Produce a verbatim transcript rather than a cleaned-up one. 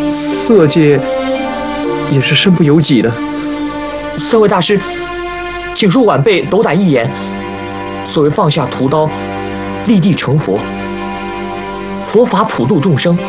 色戒也是身不由己的。 三位大师，请恕晚辈斗胆一言。所谓放下屠刀，立地成佛，佛法普度众生，